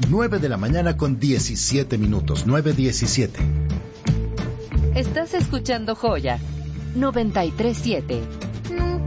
9 de la mañana con 17 minutos, 9:17. Estás escuchando Joya 93.7.